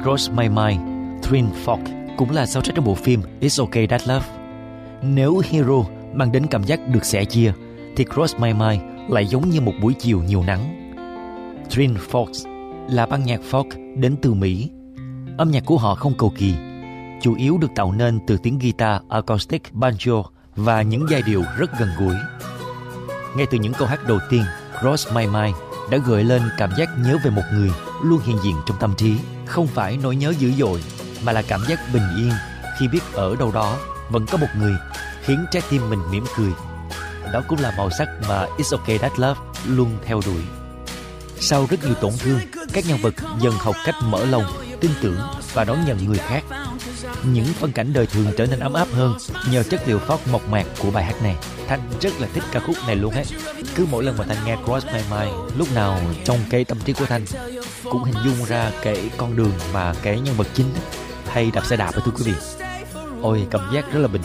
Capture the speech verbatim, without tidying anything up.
Cross My Mind, Twin Fork cũng là soundtrack trong bộ phim It's Okay That Love. Nếu Hero mang đến cảm giác được sẻ chia, thì Cross My Mind lại giống như một buổi chiều nhiều nắng. Twin Forks là ban nhạc folk đến từ Mỹ. Âm nhạc của họ không cầu kỳ, chủ yếu được tạo nên từ tiếng guitar acoustic, banjo và những giai điệu rất gần gũi. Ngay từ những câu hát đầu tiên, Cross My Mind đã gợi lên cảm giác nhớ về một người luôn hiện diện trong tâm trí. Không phải nỗi nhớ dữ dội, mà là cảm giác bình yên khi biết ở đâu đó vẫn có một người khiến trái tim mình mỉm cười. Đó cũng là màu sắc mà It's Okay That Love luôn theo đuổi. Sau rất nhiều tổn thương, các nhân vật dần học cách mở lòng, tin tưởng và đón nhận người khác. Những phân cảnh đời thường trở nên ấm áp hơn nhờ chất liệu folk mộc mạc của bài hát này. Thanh rất là thích ca khúc này luôn hết. Cứ mỗi lần mà Thanh nghe Cross My Mind, lúc nào trong cái tâm trí của Thanh cũng hình dung ra cái con đường mà cái nhân vật chính hay đạp xe đạp, thưa quý vị. Ôi, cảm giác rất là bình